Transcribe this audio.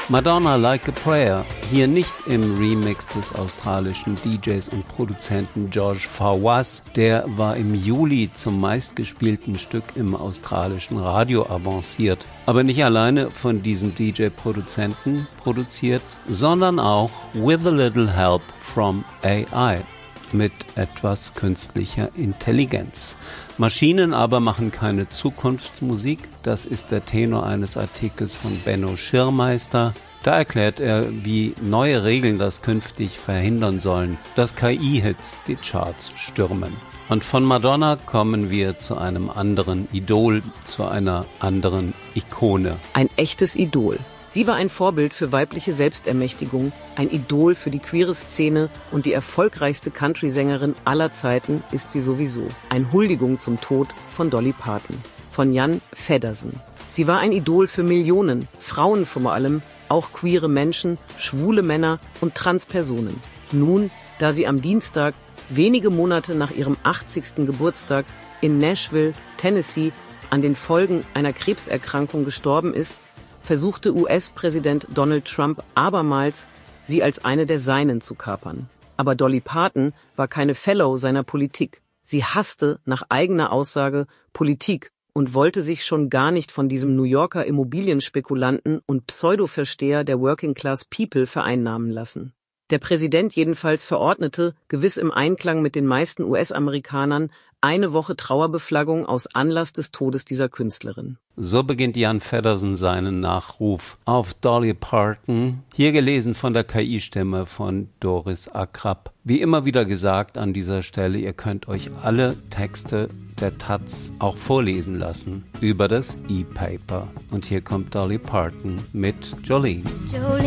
Madonna Like a Prayer, hier nicht im Remix des australischen DJs und Produzenten George Fawaz, der war im Juli zum meistgespielten Stück im australischen Radio avanciert. Aber nicht alleine von diesem DJ-Produzenten produziert, sondern auch with a little help from AI. Mit etwas künstlicher Intelligenz. Maschinen aber machen keine Zukunftsmusik, das ist der Tenor eines Artikels von Benno Schirmeister. Da erklärt er, wie neue Regeln das künftig verhindern sollen, dass KI-Hits die Charts stürmen. Und von Madonna kommen wir zu einem anderen Idol, zu einer anderen Ikone. Ein echtes Idol. Sie war ein Vorbild für weibliche Selbstermächtigung, ein Idol für die queere Szene und die erfolgreichste Country-Sängerin aller Zeiten ist sie sowieso. Eine Huldigung zum Tod von Dolly Parton, von Jan Feddersen. Sie war ein Idol für Millionen, Frauen vor allem, auch queere Menschen, schwule Männer und Transpersonen. Nun, da sie am Dienstag, wenige Monate nach ihrem 80. Geburtstag, in Nashville, Tennessee, an den Folgen einer Krebserkrankung gestorben ist, versuchte US-Präsident Donald Trump abermals, sie als eine der Seinen zu kapern. Aber Dolly Parton war keine Fellow seiner Politik. Sie hasste, nach eigener Aussage, Politik und wollte sich schon gar nicht von diesem New Yorker Immobilienspekulanten und Pseudo-Versteher der Working Class People vereinnahmen lassen. Der Präsident jedenfalls verordnete, gewiss im Einklang mit den meisten US-Amerikanern, eine Woche Trauerbeflaggung aus Anlass des Todes dieser Künstlerin. So beginnt Jan Feddersen seinen Nachruf auf Dolly Parton, hier gelesen von der KI-Stimme von Doris Akrab. Wie immer wieder gesagt an dieser Stelle, ihr könnt euch alle Texte der Taz auch vorlesen lassen über das E-Paper. Und hier kommt Dolly Parton mit Jolene.